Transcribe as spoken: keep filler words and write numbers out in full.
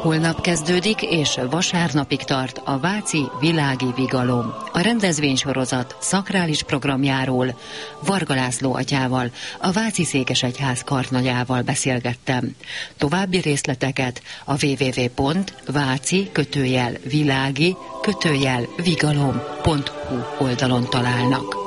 Holnap kezdődik, és vasárnapig tart a Váci Világi Vigalom. A rendezvénysorozat szakrális programjáról Varga László atyával, a Váci Székesegyház karnagyával beszélgettem. További részleteket a www pont váci kötőjel világi kötőjel vigalom pont hu oldalon találnak.